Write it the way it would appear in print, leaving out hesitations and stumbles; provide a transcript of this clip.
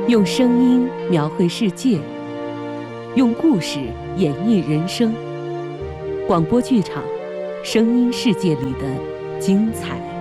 用声音描绘世界，用故事演绎人生。广播剧场，声音世界里的精彩。